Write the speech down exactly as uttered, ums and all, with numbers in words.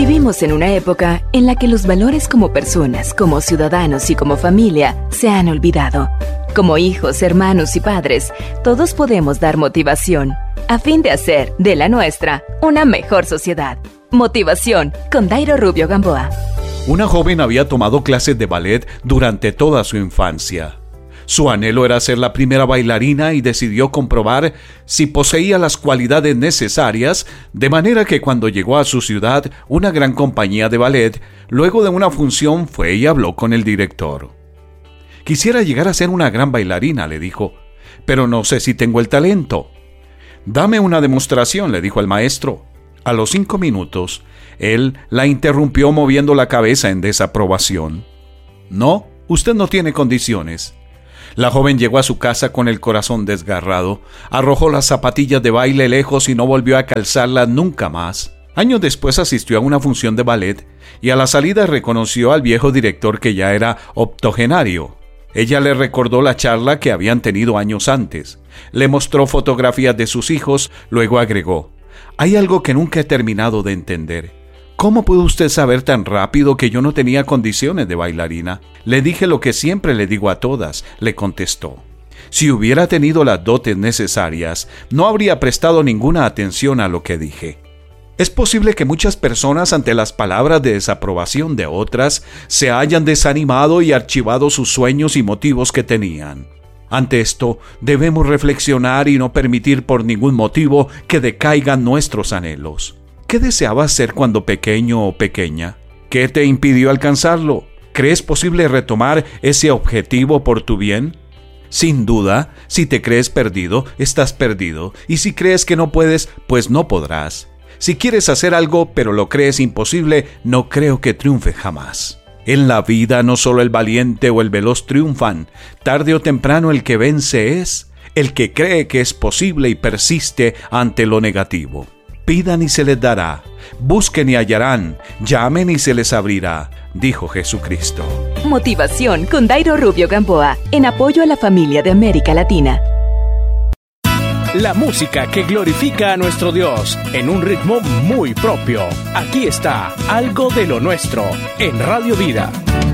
Vivimos en una época en la que los valores como personas, como ciudadanos y como familia se han olvidado. Como hijos, hermanos y padres, todos podemos dar motivación a fin de hacer de la nuestra una mejor sociedad. Motivación con Dairo Rubio Gamboa. Una joven había tomado clases de ballet durante toda su infancia. Su anhelo era ser la primera bailarina y decidió comprobar si poseía las cualidades necesarias, de manera que cuando llegó a su ciudad, una gran compañía de ballet, luego de una función fue y habló con el director. Quisiera llegar a ser una gran bailarina, le dijo, pero no sé si tengo el talento. Dame una demostración, le dijo el maestro. A los cinco minutos, él la interrumpió moviendo la cabeza en desaprobación. No, usted no tiene condiciones. La joven llegó a su casa con el corazón desgarrado, arrojó las zapatillas de baile lejos y no volvió a calzarlas nunca más. Años después asistió a una función de ballet y a la salida reconoció al viejo director que ya era octogenario. Ella le recordó la charla que habían tenido años antes. Le mostró fotografías de sus hijos, luego agregó: «Hay algo que nunca he terminado de entender. ¿Cómo pudo usted saber tan rápido que yo no tenía condiciones de bailarina? Le dije lo que siempre le digo a todas», le contestó. «Si hubiera tenido las dotes necesarias, no habría prestado ninguna atención a lo que dije». Es posible que muchas personas, ante las palabras de desaprobación de otras, se hayan desanimado y archivado sus sueños y motivos que tenían. Ante esto, debemos reflexionar y no permitir por ningún motivo que decaigan nuestros anhelos. ¿Qué deseabas ser cuando pequeño o pequeña? ¿Qué te impidió alcanzarlo? ¿Crees posible retomar ese objetivo por tu bien? Sin duda, si te crees perdido, estás perdido, y si crees que no puedes, pues no podrás. Si quieres hacer algo pero lo crees imposible, no creo que triunfe jamás. En la vida no solo el valiente o el veloz triunfan, tarde o temprano el que vence es el que cree que es posible y persiste ante lo negativo. Pidan y se les dará, busquen y hallarán, llamen y se les abrirá, dijo Jesucristo. Motivación con Dairo Rubio Gamboa, en apoyo a la familia de América Latina. La música que glorifica a nuestro Dios en un ritmo muy propio. Aquí está Algo de lo Nuestro en Radio Vida.